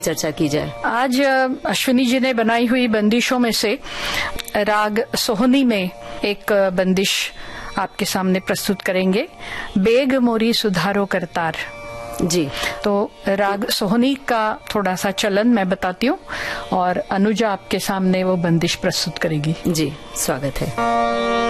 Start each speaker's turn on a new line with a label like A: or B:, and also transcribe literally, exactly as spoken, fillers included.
A: चर्चा की जाए।
B: आज अश्विनी जी ने बनाई हुई बंदिशों में से राग सोहनी में एक बंदिश आपके सामने प्रस्तुत करेंगे, बेग मोरी सुधारो करतार।
A: जी,
B: तो राग सोहनी का थोड़ा सा चलन मैं बताती हूँ और अनुजा आपके सामने वो बंदिश प्रस्तुत करेगी।
A: जी, स्वागत है।